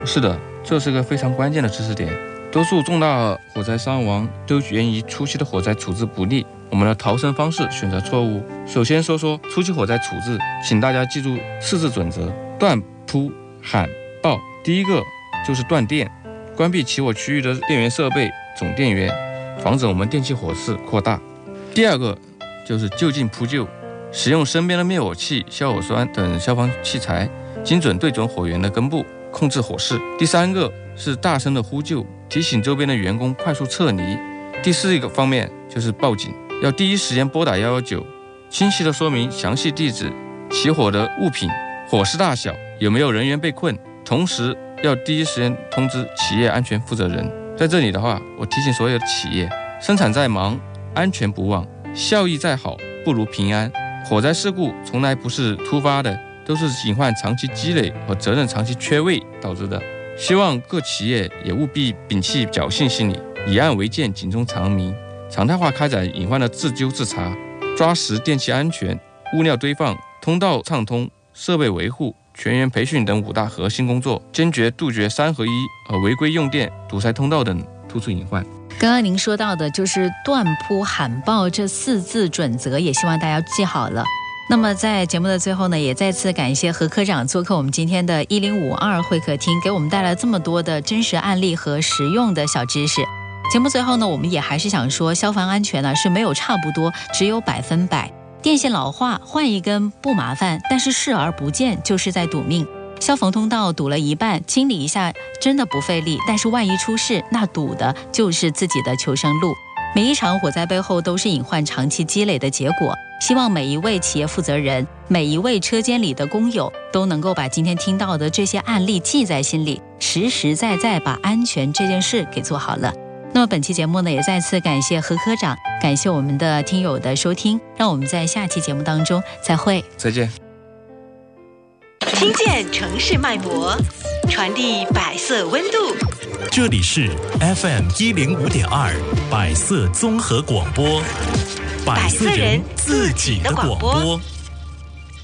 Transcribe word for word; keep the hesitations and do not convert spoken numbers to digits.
是的，这是个非常关键的知识点。多数重大火灾伤亡都源于初期的火灾处置不力，我们的逃生方式选择错误。首先说说初期火灾处置，请大家记住四字准则：断、扑、喊、报。第一个就是断电，关闭起火区域的电源设备总电源，防止我们电气火势扩大。第二个就是就近扑救，使用身边的灭火器、消火栓等消防器材，精准对准火源的根部，控制火势。第三个是大声的呼救，提醒周边的员工快速撤离。第四个方面就是报警，要第一时间拨打一一九，清晰的说明详细地址、起火的物品、火势大小、有没有人员被困，同时要第一时间通知企业安全负责人。在这里的话，我提醒所有的企业，生产再忙，安全不忘，效益再好，不如平安。火灾事故从来不是突发的，都是隐患长期积累和责任长期缺位导致的。希望各企业也务必摒弃侥幸心理，以案为鉴，警钟长鸣，常态化开展隐患的自纠自查，抓实电气安全、物料堆放、通道畅通、设备维护、全员培训等五大核心工作，坚决杜绝三合一和违规用电、堵塞通道等突出隐患。 刚刚您说到的就是断、扑、喊、报这四字准则，也希望大家记好了。那么在节目的最后呢，也再次感谢何科长做客我们今天的一零五二会客厅，给我们带来这么多的真实案例和实用的小知识。节目最后呢，我们也还是想说，消防安全呢是没有差不多，只有百分百。电线老化换一根不麻烦，但是视而不见就是在赌命。消防通道堵了一半，清理一下真的不费力，但是万一出事，那堵的就是自己的求生路。每一场火灾背后都是隐患长期积累的结果，希望每一位企业负责人，每一位车间里的工友都能够把今天听到的这些案例记在心里，实实在在把安全这件事给做好了。那么本期节目呢，也再次感谢何科长，感谢我们的听友的收听，让我们在下期节目当中再会， 再见。 听见城市脉搏，传递百色温度。 这里是 F M 一零五点二百色综合广播，百色人自己的广播。